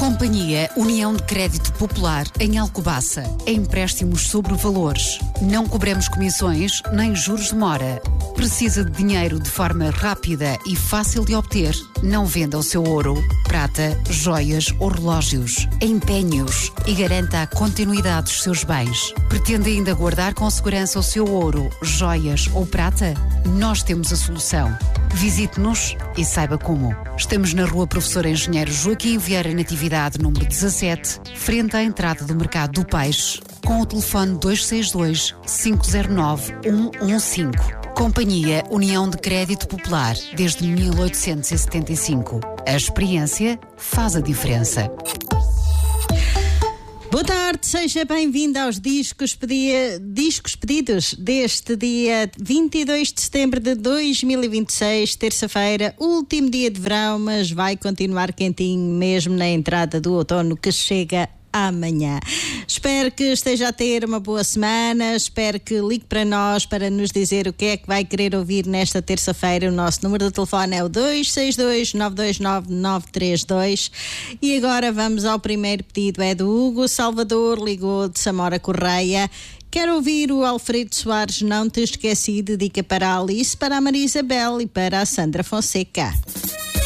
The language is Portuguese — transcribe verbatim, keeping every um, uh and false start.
Companhia União de Crédito Popular em Alcobaça. Empréstimos sobre valores. Não cobramos comissões nem juros de mora. Precisa de dinheiro de forma rápida e fácil de obter? Não venda o seu ouro, prata, joias ou relógios. Empenhe-os e garanta a continuidade dos seus bens. Pretende ainda guardar com segurança o seu ouro, joias ou prata? Nós temos a solução. Visite-nos e saiba como. Estamos na Rua Professor Engenheiro Joaquim Vieira Natividade, número dezassete, frente à entrada do Mercado do Peixe, com o telefone dois seis dois, cinco zero nove, um um cinco. Companhia União de Crédito Popular, desde mil oitocentos e setenta e cinco. A experiência faz a diferença. Boa tarde, seja bem-vindo aos discos, pedia, discos pedidos deste dia vinte e dois de setembro de dois mil e vinte e seis, terça-feira, último dia de verão, mas vai continuar quentinho mesmo na entrada do outono que chega amanhã. Espero que esteja a ter uma boa semana, espero que ligue para nós para nos dizer o que é que vai querer ouvir nesta terça-feira. O nosso número de telefone é o dois seis dois, nove dois nove, nove três dois. E agora vamos ao primeiro pedido, é do Hugo Salvador, ligou de Samora Correia. Quero ouvir o Alfredo Soares, Não Te Esqueci, dedica para a Alice, para a Maria Isabel e para a Sandra Fonseca.